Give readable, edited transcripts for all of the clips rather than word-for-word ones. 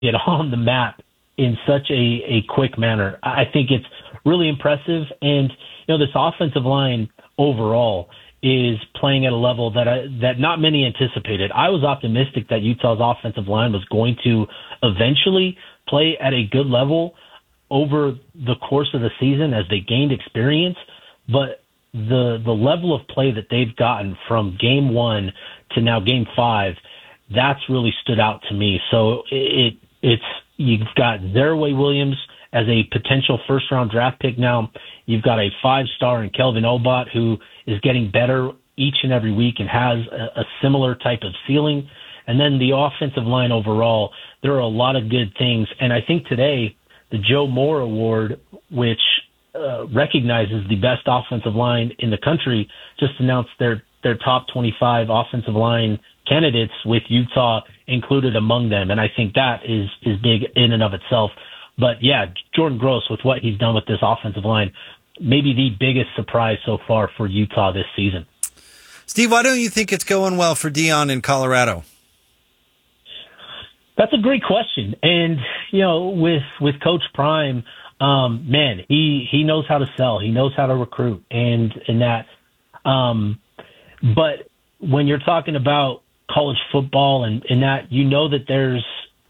get on the map in such a quick manner. I think it's really impressive. And, this offensive line overall is playing at a level that not many anticipated. I was optimistic that Utah's offensive line was going to eventually play at a good level over the course of the season as they gained experience, but the level of play that they've gotten from game 1 to now game 5, that's really stood out to me. So it's you've got Zeraway Williams as a potential first-round draft pick now. You've got a 5-star in Kelvin Obot, who is getting better each and every week and has a similar type of ceiling. And then the offensive line overall, there are a lot of good things. And I think today, the Joe Moore Award, which recognizes the best offensive line in the country, just announced their top 25 offensive line candidates with Utah included among them. And I think that is big in and of itself. But yeah, Jordan Gross, with what he's done with this offensive line, maybe the biggest surprise so far for Utah this season. Steve, why don't you think it's going well for Deion in Colorado? That's a great question. And, with Coach Prime, man, he knows how to sell. He knows how to recruit and that. But when you're talking about college football and that, that there's,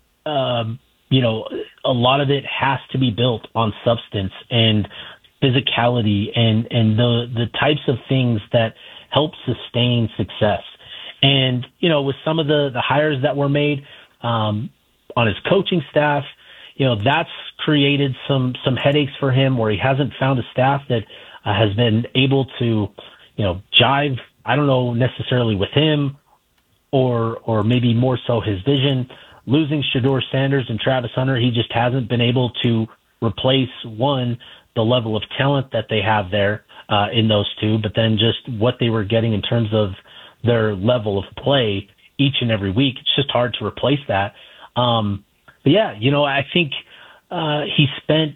a lot of it has to be built on substance and physicality and the types of things that help sustain success. And, with some of the hires that were made on his coaching staff, that's created some headaches for him where he hasn't found a staff that has been able to, jive, I don't know necessarily with him or maybe more so his vision. Losing Shedeur Sanders and Travis Hunter, he just hasn't been able to replace, one, the level of talent that they have there in those two, but then just what they were getting in terms of their level of play each and every week. It's just hard to replace that. But yeah, I think he spent,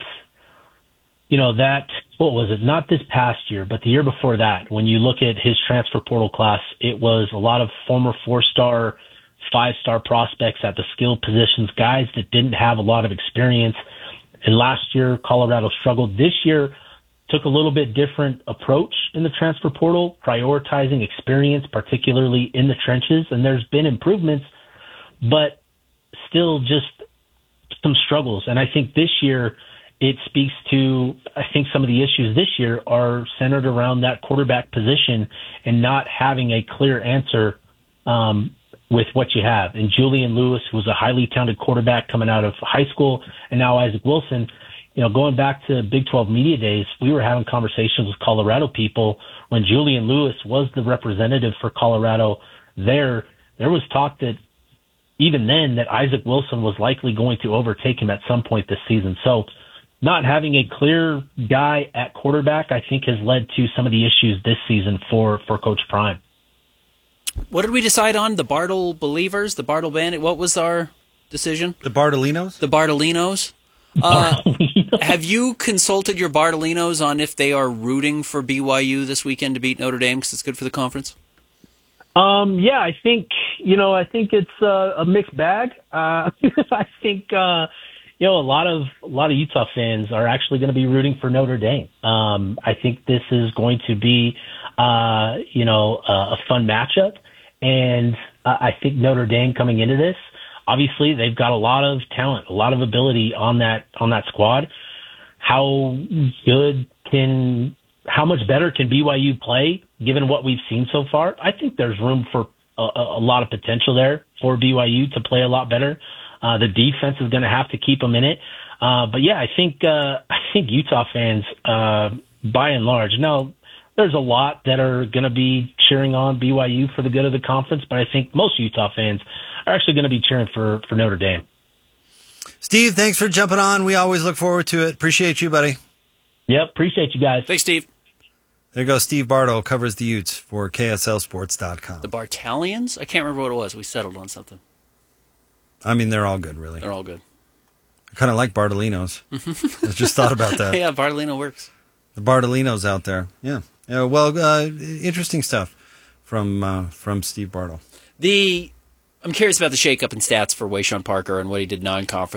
that, what was it? Not this past year, but the year before that. When you look at his transfer portal class, it was a lot of former 4-star, 5-star prospects at the skill positions, guys that didn't have a lot of experience. And last year, Colorado struggled. This year, took a little bit different approach in the transfer portal, prioritizing experience, particularly in the trenches. And there's been improvements, but still just some struggles. And I think this year it speaks to, I think some of the issues this year are centered around that quarterback position and not having a clear answer with what you have. And Julian Lewis, who was a highly talented quarterback coming out of high school, and now Isaac Wilson, going back to Big 12 media days, we were having conversations with Colorado people when Julian Lewis was the representative for Colorado there. There was talk that even then that Isaac Wilson was likely going to overtake him at some point this season. So not having a clear guy at quarterback, I think, has led to some of the issues this season for Coach Prime. What did we decide on? The Bartle Believers? The Bartle Bandit? What was our decision? The Bartolinos? The Bartolinos. Have you consulted your Bartolinos on if they are rooting for BYU this weekend to beat Notre Dame because it's good for the conference? Yeah, I think it's a mixed bag. I think a lot of Utah fans are actually going to be rooting for Notre Dame. I think this is going to be a fun matchup, and I think Notre Dame coming into this, obviously they've got a lot of talent, a lot of ability on that squad. How much better can BYU play given what we've seen so far? I think there's room for a lot of potential there for BYU to play a lot better. The defense is going to have to keep them in it. But yeah, I think Utah fans, by and large, now there's a lot that are going to be cheering on BYU for the good of the conference, but I think most Utah fans are actually going to be cheering for Notre Dame. Steve, thanks for jumping on. We always look forward to it. Appreciate you, buddy. Yep, appreciate you guys. Thanks, Steve. There goes Steve Bartle, covers the Utes for KSLSports.com. The Bartalians? I can't remember what it was. We settled on something. I mean, they're all good, really. They're all good. I kind of like Bartolinos. I just thought about that. Yeah, Bartolino works. The Bartolinos out there. Yeah. Well, interesting stuff from Steve Bartle. I'm curious about the shakeup in stats for Wayshawn Parker and what he did non-conference.